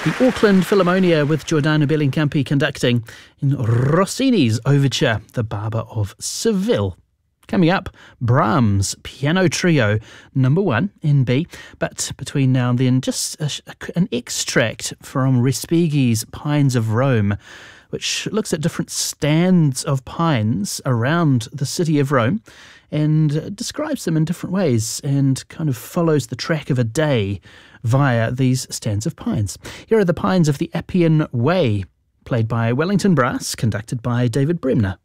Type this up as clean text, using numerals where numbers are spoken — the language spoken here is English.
The Auckland Philharmonia with Giordano Bellincampi conducting in Rossini's overture, The Barber of Seville. Coming up, Brahms Piano Trio, number 1 in B. But between now and then, just an extract from Respighi's Pines of Rome, which looks at different stands of pines around the city of Rome and describes them in different ways and kind of follows the track of a day via these stands of pines. Here are the Pines of the Appian Way, played by Wellington Brass, conducted by David Bremner.